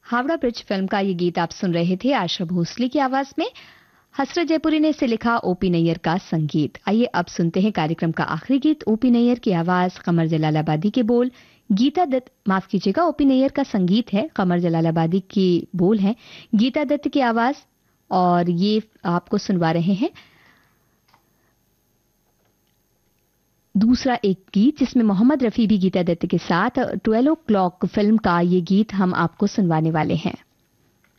Howrah bridge film का ये गीत आप सुन रहे थे आशा भोसले की आवाज में। हसरत जयपुरी ने इसे लिखा, ओपी नैयर का संगीत। आइए अब सुनते हैं कार्यक्रम का आखिरी गीत, ओपी नैयर की आवाज, कमर जलालाबादी के बोल, गीता दत्त, माफ कीजिएगा, ओपी नैयर का संगीत है, कमर जलालाबादी की बोल है, गीता दत्त की आवाज। और ये आपको सुनवा रहे हैं दूसरा एक गीत जिसमें मोहम्मद रफी भी गीता दत्त के साथ 12 o'clock फिल्म का ये गीत हम आपको सुनवाने वाले हैं।